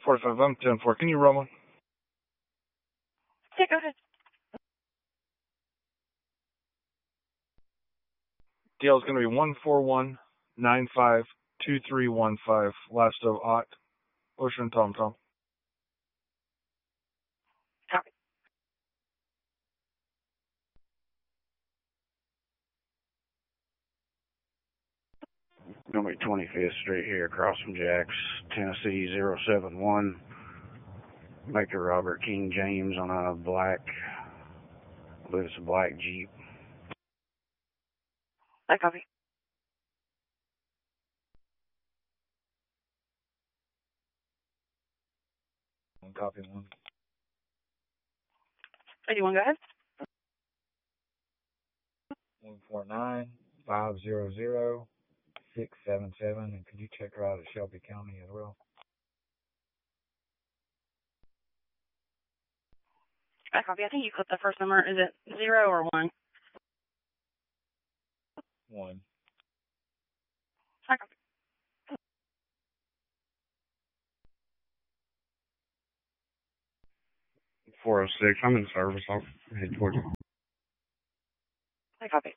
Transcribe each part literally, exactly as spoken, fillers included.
forty-five, I'm ten four. Can you roll one? Yeah, go ahead. Deal is going to be one four one nine five two three one five. Last of Ott, Ocean Tom Tom. Copy. Gonna be twenty-fifth Street here across from Jack's, Tennessee zero seven one. Maker Robert King James on a black, I believe it's a black Jeep. I copy. One copy one. eighty-one, go ahead. one four nine five zero zero six seven seven, and could you check her out at Shelby County as well? I copy. I think you clipped the first number. Is it zero or one? One. I copy. four oh six, I'm in service. I'll head towards you. I copy.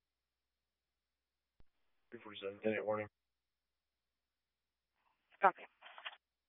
three forty-seven, ten eight warning. Copy.